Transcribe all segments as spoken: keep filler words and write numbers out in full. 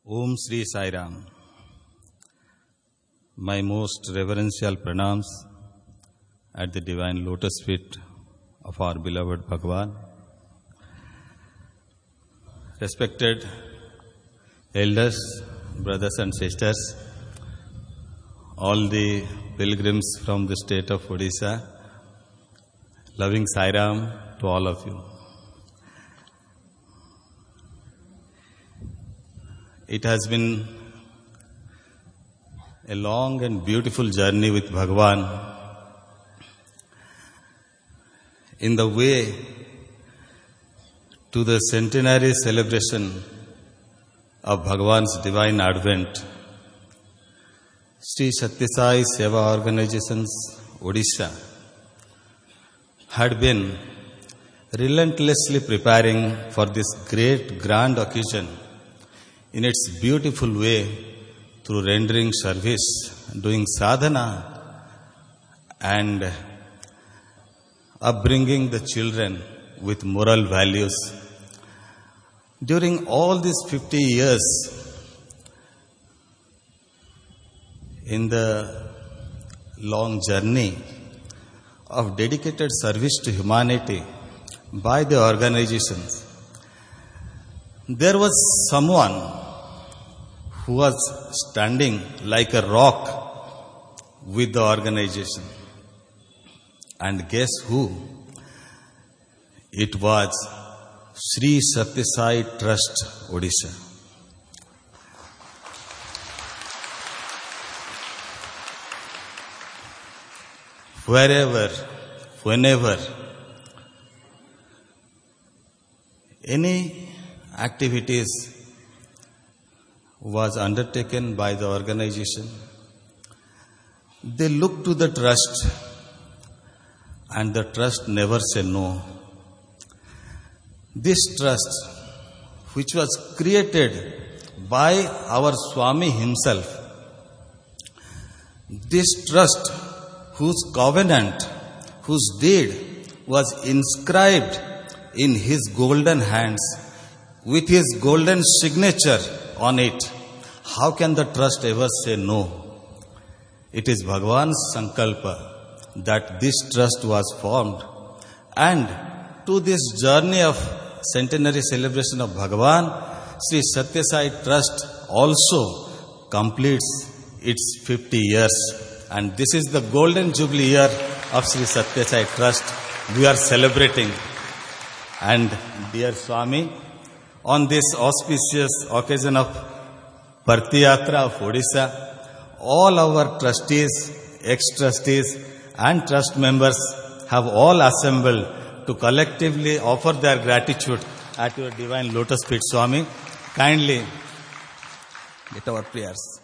Om Sri Sai Ram. My most reverential pranams at the divine lotus feet of our beloved Bhagavan. Respected elders, brothers and sisters, all the pilgrims from the state of Odisha, loving Sai Ram to all of you. It has been a long and beautiful journey with Bhagavan in the way to the centenary celebration of Bhagavan's divine advent. Sri Sathya Sai Seva Organizations, Odisha, had been relentlessly preparing for this great grand occasion in its beautiful way through rendering service, doing sadhana and upbringing the children with moral values. During all these fifty years, in the long journey of dedicated service to humanity by the organizations, there was someone who was standing like a rock with the organization. And guess who? It was Sri Sathya Sai Trust, Odisha. Wherever, whenever any activities was undertaken by the organization, they look to the trust, and the trust never say no. This trust, which was created by our Swami himself, this trust whose covenant, whose deed was inscribed in his golden hands with his golden signature on it, how can the trust ever say no? It is Bhagavan's sankalpa that this trust was formed, and to this journey of centenary celebration of Bhagavan, Sri Sathya Sai Trust also completes its fifty years, and this is the golden jubilee year of Sri Sathya Sai Trust we are celebrating. And dear Swami, on this auspicious occasion of Partiyatra of Odisha, all our trustees, ex-trustees and trust members have all assembled to collectively offer their gratitude at your divine lotus feet, Swami. Kindly get our prayers.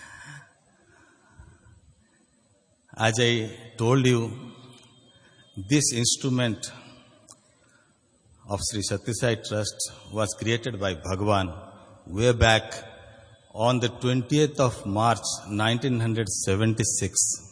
As I told you, this instrument of Sri Sathya Sai Trust was created by Bhagavan way back on the twentieth of March nineteen seventy-six.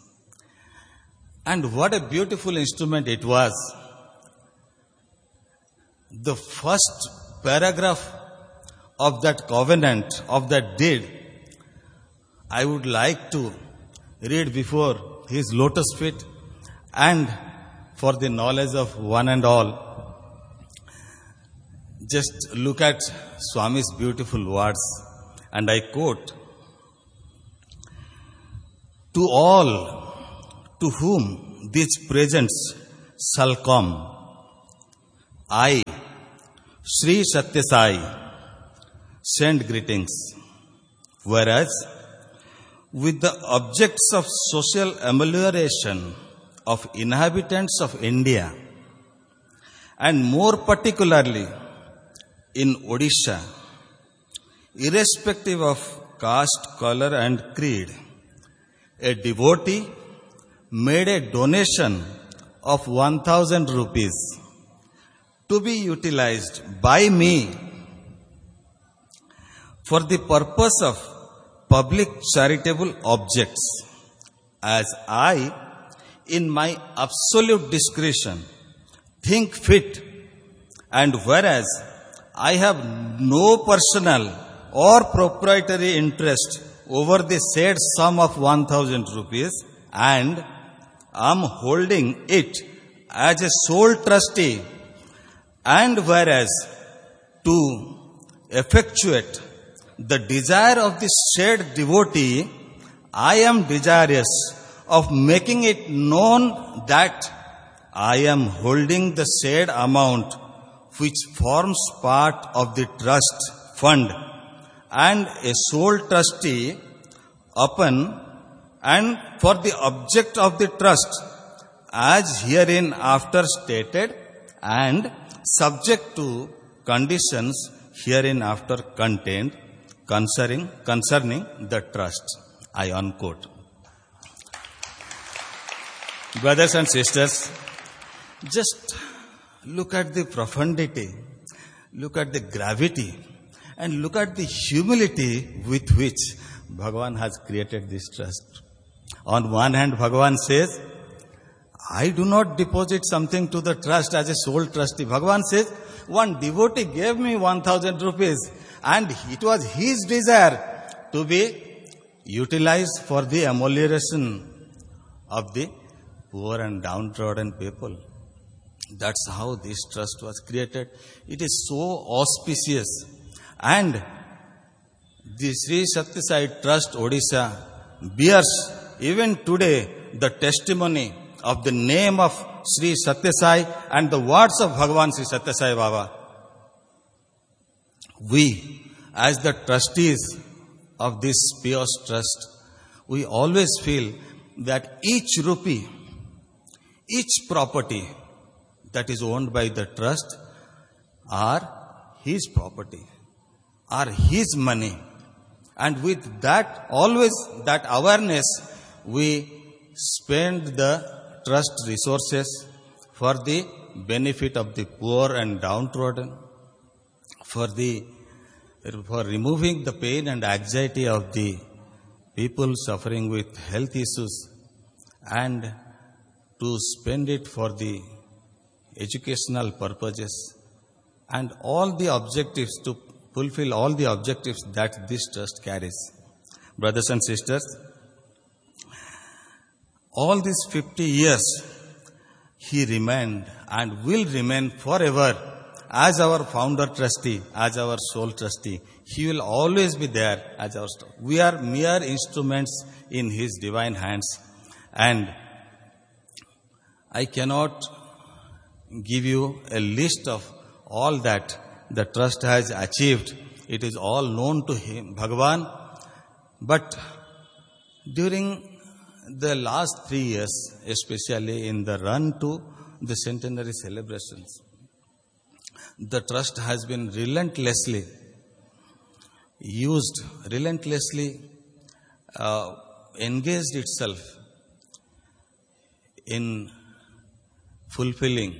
And what a beautiful instrument it was. The first paragraph of that covenant, of that deed, I would like to read before his lotus feet and for the knowledge of one and all. Just look at Swami's beautiful words, and I quote, "To all to whom these presents shall come, I, Sri Sathya Sai, send greetings, whereas with the objects of social amelioration of inhabitants of India, and more particularly in Odisha, irrespective of caste, color and creed, a devotee made a donation of one thousand rupees to be utilized by me for the purpose of public charitable objects, as I, in my absolute discretion, think fit, and whereas I have no personal or proprietary interest over the said sum of one thousand rupees, and am holding it as a sole trustee, and whereas to effectuate the desire of the said devotee, I am desirous of making it known that I am holding the said amount which forms part of the trust fund and a sole trustee upon and for the object of the trust as herein after stated and subject to conditions herein after contained concerning, concerning the trust. I unquote. Brothers and sisters, just look at the profundity, look at the gravity, and look at the humility with which Bhagavan has created this trust. On one hand, Bhagavan says, I do not deposit something to the trust as a sole trustee. Bhagavan says, one devotee gave me one thousand rupees and it was his desire to be utilized for the amelioration of the poor and downtrodden people. That's how this trust was created. It is so auspicious. And the Sri Sathya Sai Trust Odisha bears even today the testimony of the name of Sri Sathya Sai and the words of Bhagavan Sri Sathya Sai Baba. We, as the trustees of this pious trust, we always feel that each rupee, each property that is owned by the trust are his property, are his money. And with that, always that awareness, we spend the trust resources for the benefit of the poor and downtrodden, for the for removing the pain and anxiety of the people suffering with health issues, and to spend it for the educational purposes and all the objectives, to fulfill all the objectives that this trust carries. Brothers and sisters, all these fifty years he remained and will remain forever as our founder trustee, as our sole trustee. He will always be there as our trustee. We are mere instruments in his divine hands, and I cannot give you a list of all that the trust has achieved. It is all known to him, Bhagavan. But during the last three years, especially in the run to the centenary celebrations, the trust has been relentlessly used, relentlessly uh, engaged itself in fulfilling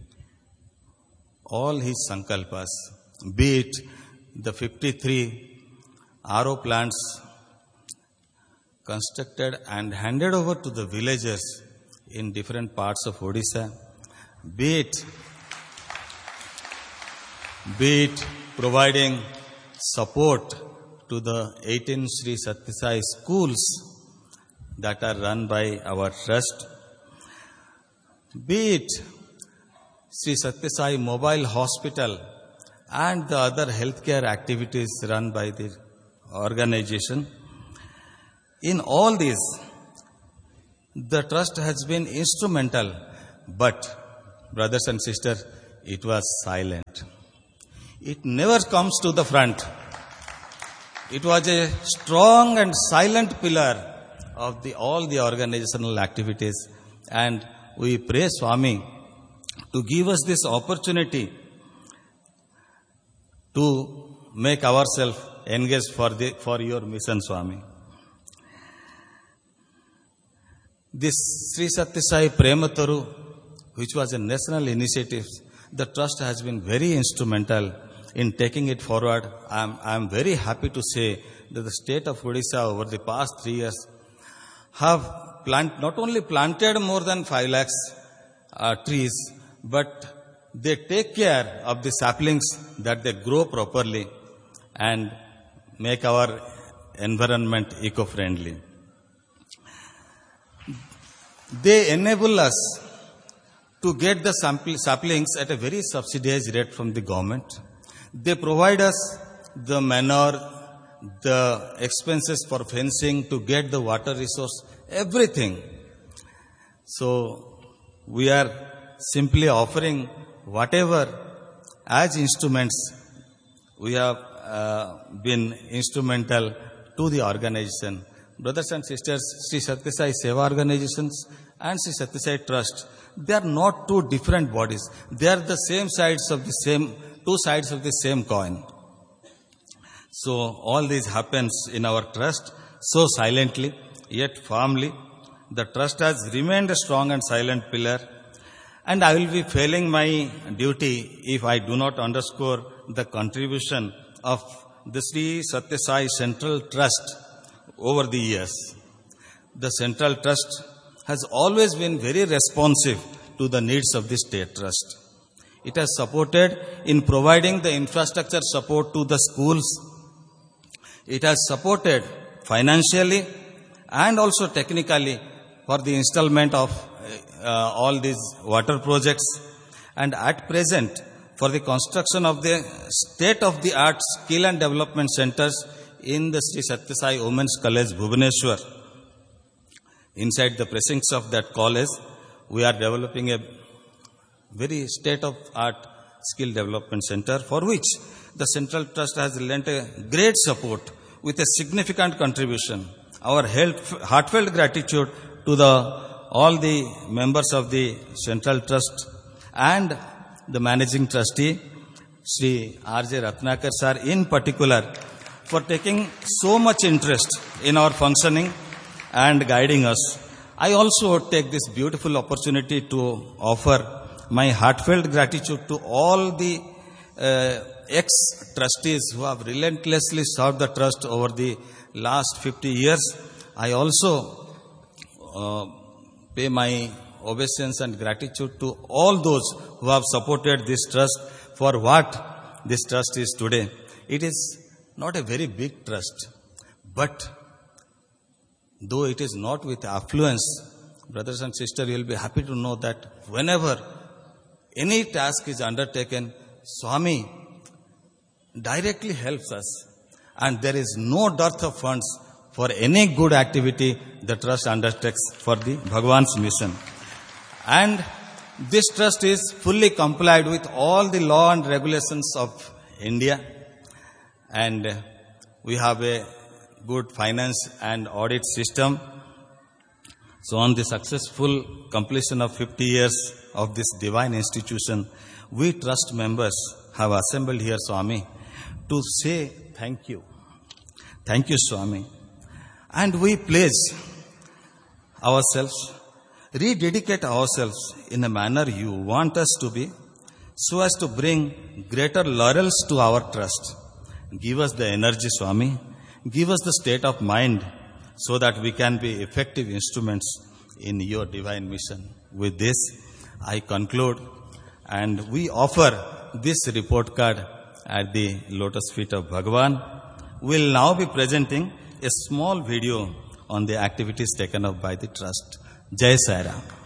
all his sankalpas, be it the fifty-three R O plants constructed and handed over to the villagers in different parts of Odisha, be it, be it providing support to the eighteen Sri Sathya Sai schools that are run by our trust, be it Sri Sathya Sai Mobile Hospital and the other healthcare activities run by the organization. In all these, the trust has been instrumental, but, brothers and sisters, it was silent. It never comes to the front. It was a strong and silent pillar of the, all the organizational activities, and we pray Swami to give us this opportunity to make ourselves engaged for the for your mission, Swami. This Sri Sathya Sai Premataru, which was a national initiative, the trust has been very instrumental in taking it forward. I am I am very happy to say that the state of Odisha over the past three years have plant not only planted more than five lakhs uh, trees, but they take care of the saplings that they grow properly, and make our environment eco-friendly. They enable us to get the saplings at a very subsidized rate from the government. They provide us the manure, the expenses for fencing to get the water resource, everything. So we are simply offering whatever as instruments we have uh, been instrumental to the organization. Brothers and sisters, Sri Sathya Sai Seva Organizations and Sri Sathya Sai Trust, they are not two different bodies. They are the same sides of the same, two sides of the same coin. So all this happens in our trust so silently yet firmly. The trust has remained a strong and silent pillar, and I will be failing my duty if I do not underscore the contribution of the Sri Sathya Sai Central Trust over the years. The Central Trust has always been very responsive to the needs of the State Trust. It has supported in providing the infrastructure support to the schools. It has supported financially and also technically for the installment of uh, all these water projects, and at present for the construction of the state-of-the-art skill and development centers in the Sri Sathya Sai Women's College, Bhubaneswar. Inside the precincts of that college, we are developing a very state-of-art skill development center for which the Central Trust has lent a great support with a significant contribution. Our heartfelt gratitude to the all the members of the Central Trust and the managing trustee, Sri R J Ratnakar sir in particular, for taking so much interest in our functioning and guiding us. I also take this beautiful opportunity to offer my heartfelt gratitude to all the uh, ex-trustees who have relentlessly served the trust over the last fifty years. I also uh, pay my obeisance and gratitude to all those who have supported this trust for what this trust is today. It is not a very big trust, but though it is not with affluence, brothers and sisters, you will be happy to know that whenever any task is undertaken, Swami directly helps us, and there is no dearth of funds for any good activity the trust undertakes for the Bhagwan's mission. And this trust is fully complied with all the law and regulations of India, and we have a good finance and audit system. So on the successful completion of fifty years of this divine institution, we trust members have assembled here, Swami, to say thank you. Thank you, Swami. And we pledge ourselves, rededicate ourselves in a manner you want us to be, so as to bring greater laurels to our trust. Give us the energy, Swami. Give us the state of mind so that we can be effective instruments in your divine mission. With this, I conclude, and we offer this report card at the lotus feet of Bhagwan. We will now be presenting a small video on the activities taken up by the trust. Jai Sai Ram.